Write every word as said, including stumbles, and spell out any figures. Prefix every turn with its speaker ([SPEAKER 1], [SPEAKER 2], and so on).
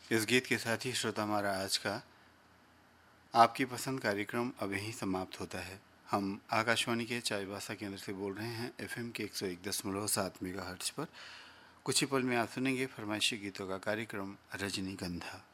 [SPEAKER 1] इस गीत के साथ ही श्रोता हमारा आज का आपकी पसंद कार्यक्रम अब यहीं समाप्त होता है। हम आकाशवाणी के चाईबासा केंद्र से बोल रहे हैं एफएम के एक सौ एक दशमलव सात मेगा हर्ट्ज पर। कुछ ही पल में आप सुनेंगे फरमाइशी गीतों का कार्यक्रम रजनीगंधा।